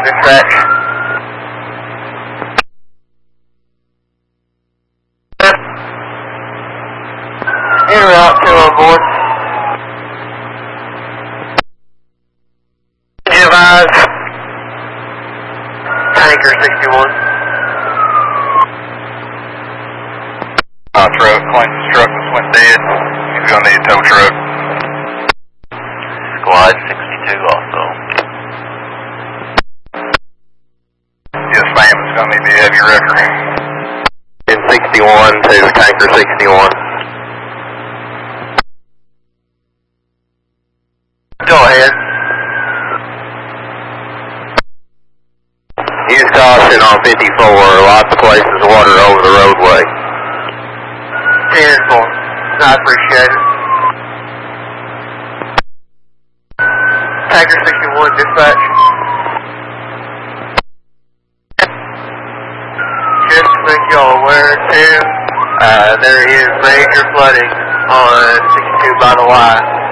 dispatch. En route to on board. Advise. Tanker 61. Truck, Clinton's truck just went dead. He's gonna need a tow truck. Squad 62 also. Yes, ma'am, it's gonna need the heavy wrecker. In 61 to Tanker 61. Go ahead. Use caution on 54. Lots of places water over the roadway. 10-4. I appreciate it. Tanker 61 dispatch. Just to make y'all aware too, there is major flooding on 62 by the Y.